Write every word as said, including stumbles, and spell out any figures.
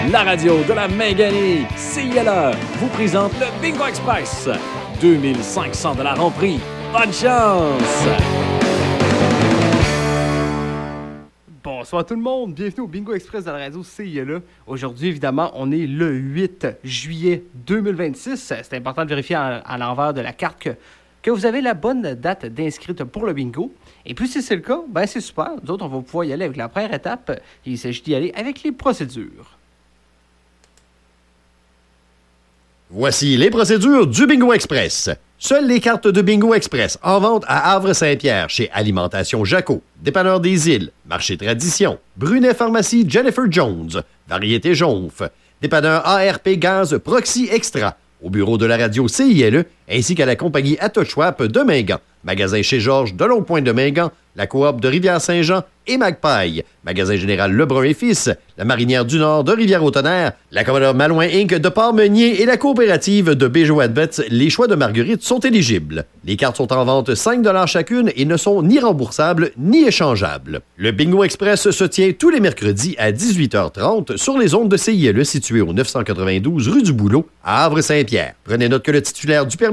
La radio de la Méganie, C I L E, vous présente le Bingo Express. deux mille cinq cents dollars en prix. Bonne chance! Bonsoir tout le monde, bienvenue au Bingo Express de la radio C I L E. Aujourd'hui, évidemment, on est le huit juillet deux mille vingt-six. C'est important de vérifier à, à l'envers de la carte que, que vous avez la bonne date d'inscrite pour le bingo. Et puis, si c'est le cas, ben c'est super. Nous autres, on va pouvoir y aller avec la première étape. Il s'agit d'y aller avec les procédures. Voici les procédures du Bingo Express. Seules les cartes de Bingo Express en vente à Havre-Saint-Pierre chez Alimentation Jaco, Dépanneur des Îles, Marché Tradition, Brunet Pharmacie Jennifer Jones, Variété Jonf, Dépanneur A R P Gaz Proxy Extra, au bureau de la radio C I L E, ainsi qu'à la compagnie Atochwap de Mingan, magasin chez Georges de Long-Point de Mingan, la coop de Rivière-Saint-Jean et Magpie, magasin général Lebrun et Fils, la Marinière du Nord de Rivière-au-Tonnerre, la Commodore Malouin Incorporated de Port-Meunier et la coopérative de Béjo-Adbets. Les choix de Marguerite sont éligibles. Les cartes sont en vente cinq dollars chacune et ne sont ni remboursables ni échangeables. Le Bingo Express se tient tous les mercredis à dix-huit heures trente sur les ondes de C I L E situées au neuf cent quatre-vingt-douze rue du Boulot à Havre-Saint-Pierre. Prenez note que le titulaire du permis